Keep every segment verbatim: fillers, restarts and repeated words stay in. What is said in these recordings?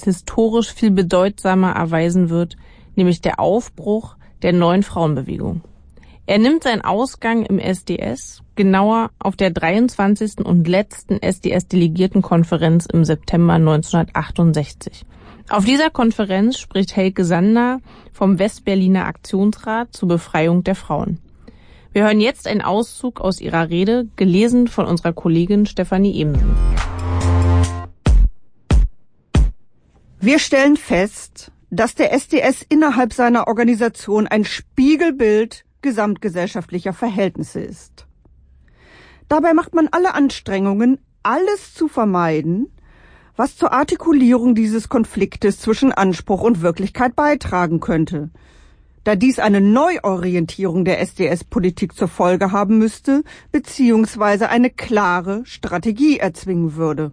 als historisch viel bedeutsamer erweisen wird, nämlich der Aufbruch der neuen Frauenbewegung. Er nimmt seinen Ausgang im S D S, genauer auf der dreiundzwanzigsten und letzten S D S-Delegiertenkonferenz im September neunzehnhundertachtundsechzig. Auf dieser Konferenz spricht Helke Sander vom Westberliner Aktionsrat zur Befreiung der Frauen. Wir hören jetzt einen Auszug aus ihrer Rede, gelesen von unserer Kollegin Stefanie Ebensen. Wir stellen fest, dass der S D S innerhalb seiner Organisation ein Spiegelbild gesamtgesellschaftlicher Verhältnisse ist. Dabei macht man alle Anstrengungen, alles zu vermeiden, was zur Artikulierung dieses Konfliktes zwischen Anspruch und Wirklichkeit beitragen könnte, da dies eine Neuorientierung der S D S-Politik zur Folge haben müsste, beziehungsweise eine klare Strategie erzwingen würde.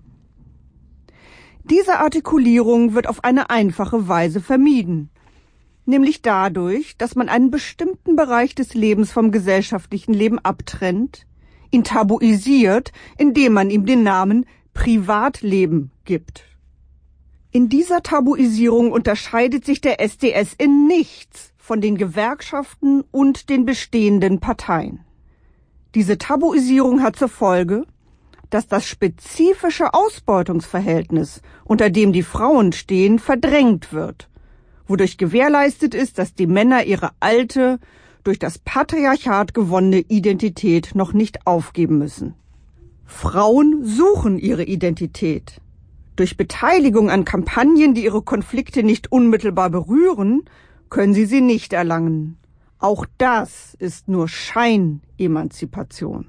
Diese Artikulierung wird auf eine einfache Weise vermieden, nämlich dadurch, dass man einen bestimmten Bereich des Lebens vom gesellschaftlichen Leben abtrennt, ihn tabuisiert, indem man ihm den Namen Privatleben gibt. In dieser Tabuisierung unterscheidet sich der S D S in nichts von den Gewerkschaften und den bestehenden Parteien. Diese Tabuisierung hat zur Folge, dass das spezifische Ausbeutungsverhältnis, unter dem die Frauen stehen, verdrängt wird, wodurch gewährleistet ist, dass die Männer ihre alte, durch das Patriarchat gewonnene Identität noch nicht aufgeben müssen. Frauen suchen ihre Identität. Durch Beteiligung an Kampagnen, die ihre Konflikte nicht unmittelbar berühren, können sie sie nicht erlangen. Auch das ist nur Scheinemanzipation.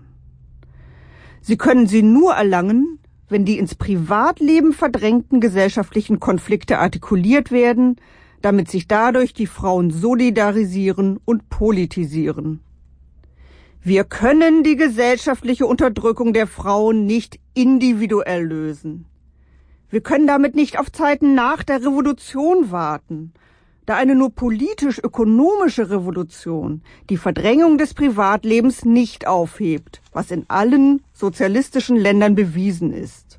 Sie können sie nur erlangen, wenn die ins Privatleben verdrängten gesellschaftlichen Konflikte artikuliert werden, damit sich dadurch die Frauen solidarisieren und politisieren. Wir können die gesellschaftliche Unterdrückung der Frauen nicht individuell lösen. Wir können damit nicht auf Zeiten nach der Revolution warten, da eine nur politisch-ökonomische Revolution die Verdrängung des Privatlebens nicht aufhebt, was in allen sozialistischen Ländern bewiesen ist.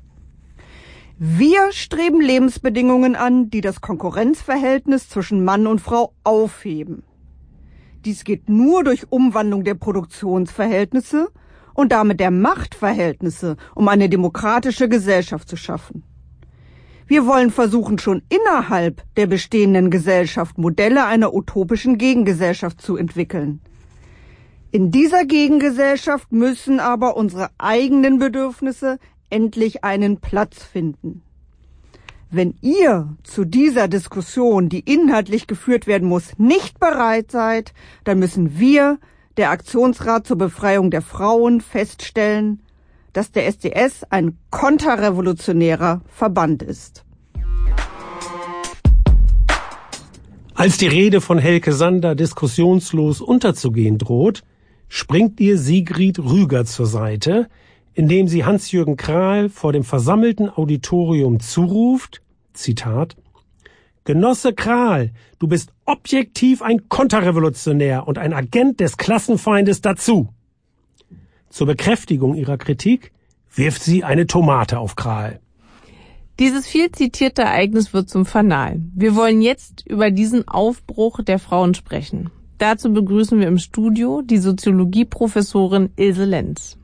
Wir streben Lebensbedingungen an, die das Konkurrenzverhältnis zwischen Mann und Frau aufheben. Dies geht nur durch Umwandlung der Produktionsverhältnisse und damit der Machtverhältnisse, um eine demokratische Gesellschaft zu schaffen. Wir wollen versuchen, schon innerhalb der bestehenden Gesellschaft Modelle einer utopischen Gegengesellschaft zu entwickeln. In dieser Gegengesellschaft müssen aber unsere eigenen Bedürfnisse endlich einen Platz finden. Wenn ihr zu dieser Diskussion, die inhaltlich geführt werden muss, nicht bereit seid, dann müssen wir, der Aktionsrat zur Befreiung der Frauen, feststellen, dass der S D S ein konterrevolutionärer Verband ist. Als die Rede von Helke Sander diskussionslos unterzugehen droht, springt ihr Sigrid Rüger zur Seite, indem sie Hans-Jürgen Krahl vor dem versammelten Auditorium zuruft, Zitat, Genosse Krahl, du bist objektiv ein Konterrevolutionär und ein Agent des Klassenfeindes dazu. Zur Bekräftigung ihrer Kritik wirft sie eine Tomate auf Krahl. Dieses viel zitierte Ereignis wird zum Fanal. Wir wollen jetzt über diesen Aufbruch der Frauen sprechen. Dazu begrüßen wir im Studio die Soziologieprofessorin Ilse Lenz.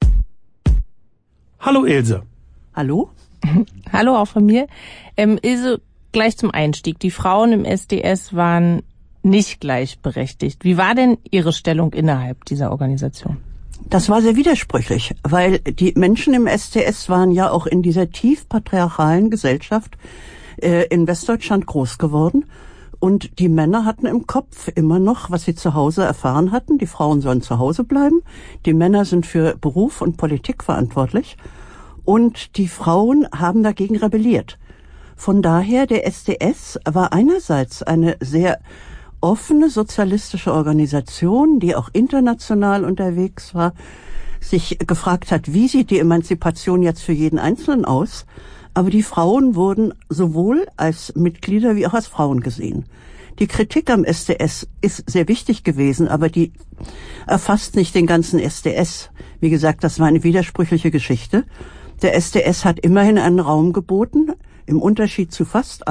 Hallo Ilse. Hallo? Hallo auch von mir. Ähm, Ilse, gleich zum Einstieg. Die Frauen im S D S waren nicht gleichberechtigt. Wie war denn Ihre Stellung innerhalb dieser Organisation? Das war sehr widersprüchlich, weil die Menschen im S D S waren ja auch in dieser tief patriarchalen Gesellschaft äh, in Westdeutschland groß geworden. Und die Männer hatten im Kopf immer noch, was sie zu Hause erfahren hatten. Die Frauen sollen zu Hause bleiben. Die Männer sind für Beruf und Politik verantwortlich. Und die Frauen haben dagegen rebelliert. Von daher, der S D S war einerseits eine sehr offene sozialistische Organisation, die auch international unterwegs war, sich gefragt hat, wie sieht die Emanzipation jetzt für jeden Einzelnen aus? Aber die Frauen wurden sowohl als Mitglieder wie auch als Frauen gesehen. Die Kritik am S D S ist sehr wichtig gewesen, aber die erfasst nicht den ganzen S D S. Wie gesagt, das war eine widersprüchliche Geschichte. Der S D S hat immerhin einen Raum geboten, im Unterschied zu fast